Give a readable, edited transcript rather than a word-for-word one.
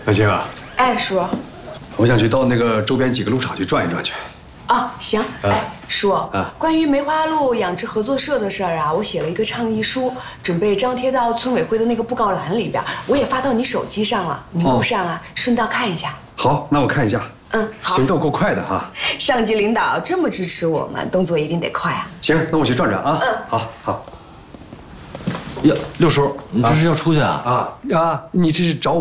小青啊， 哎，叔。 我想去到那个周边几个牧场去转一转去。 啊，行。哎，叔，关于梅花鹿养殖合作社的事儿啊，我写了一个倡议书，准备张贴到村委会的那个布告栏里边，我也发到你手机上了，你路上啊顺道看一下。 好，那我看一下。 好。 行动够快的哈。 上级领导这么支持我们，动作一定得快啊。 行，那我去转转啊。好。 呀，六叔，你这是要出去啊？ 你这是找我